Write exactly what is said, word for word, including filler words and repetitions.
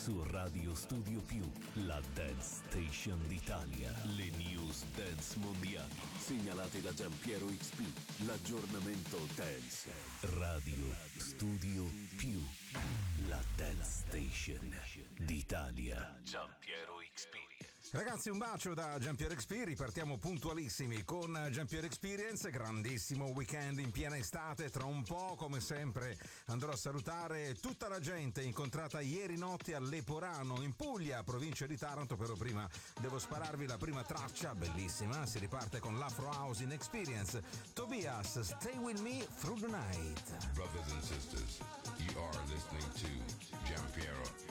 su Radio Studio Più, la dance station d'Italia. Le news dance mondiali, segnalate da Giampiero X P. L'aggiornamento dance. Radio Studio Più, la dance station d'Italia. Giampiero X P. Ragazzi, un bacio da Giampiero X P, ripartiamo puntualissimi con Giampiero Experience, grandissimo weekend in piena estate. Tra un po', come sempre, andrò a salutare tutta la gente incontrata ieri notte a Leporano, in Puglia, provincia di Taranto, però prima devo spararvi la prima traccia, bellissima, si riparte con l'Afro House in Experience. Tobias, Stay With Me Through the Night. Brothers and sisters, you are listening to Giampiero